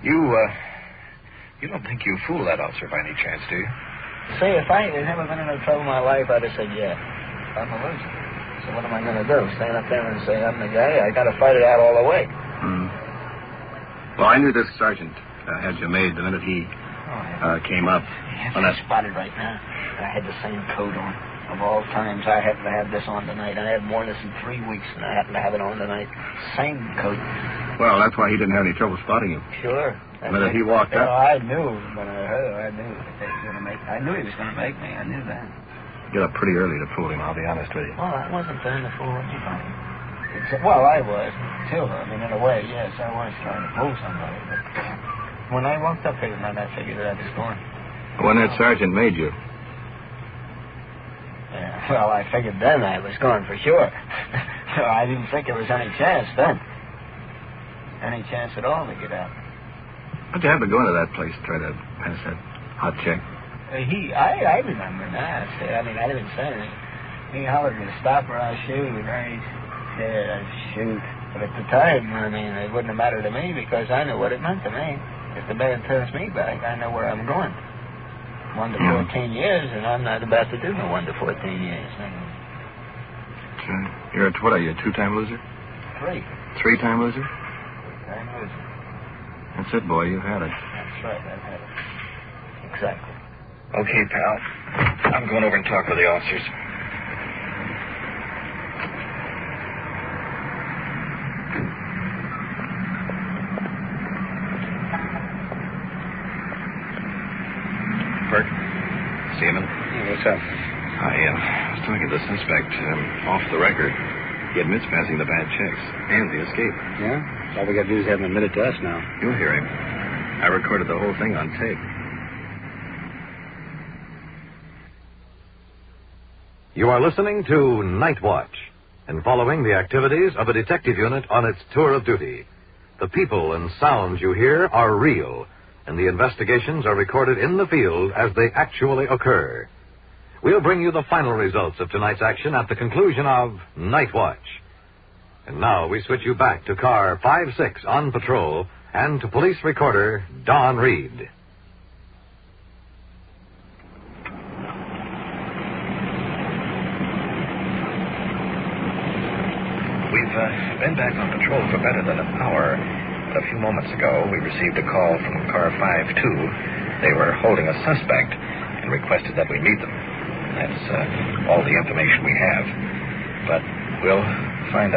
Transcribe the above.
You don't think you fooled that officer by any chance, do you? Say, if I had never been in no trouble in my life, I'd have said, yeah, I'm a loser. So what am I going to do? Stand up there and say, I'm the guy? I got to fight it out all the way. Well, I knew this sergeant had you made the minute he came up. I'm spotted right now. I had the same coat on. Of all times, I happen to have this on tonight. I haven't worn this in 3 weeks, and I happen to have it on tonight. Same coat. Well, that's why he didn't have any trouble spotting you. Sure. The minute he walked up. I knew when I heard it. I knew he was going to make me. I knew that. You got up pretty early to fool him, I'll be honest with you. Well, I wasn't trying to fool anybody. Well, I was, too. I mean, in a way, yes, I was trying to fool somebody. But when I walked up here tonight, I figured that I was going. When that sergeant made you? Yeah, well, I figured then I was going for sure. So I didn't think there was any chance then. Any chance at all to get out. How'd you have to go into that place to try to pass that hot check? I remember now. I mean, I didn't say anything. He hollered me to stop or I'll shoot. I said I'd shoot. But at the time, I mean, it wouldn't have mattered to me because I knew what it meant to me. If the man turns me back, I know where I'm going. 1 to 14 years, and I'm not about to do no 1 to 14 years. You're what are you, a 2-time loser? 3. 3-time loser? 3-time loser. That's it, boy. You had it. That's right. I've had it. Exactly. Okay, pal. I'm going over and talk with the officers. Burke? Seaman? Hey, what's up? I was talking to the suspect off the record. He admits passing the bad checks and the escape. Yeah? All we got to do is have him admit it to us now. You'll hear him. I recorded the whole thing on tape. You are listening to Night Watch and following the activities of a detective unit on its tour of duty. The people and sounds you hear are real, and the investigations are recorded in the field as they actually occur. We'll bring you the final results of tonight's action at the conclusion of Night Watch. And now we switch you back to car 5-6 on patrol and to police recorder Don Reed. We've been back on patrol for better than an hour. But a few moments ago, we received a call from car 5-2. They were holding a suspect and requested that we meet them. That's all the information we have. But we'll find out.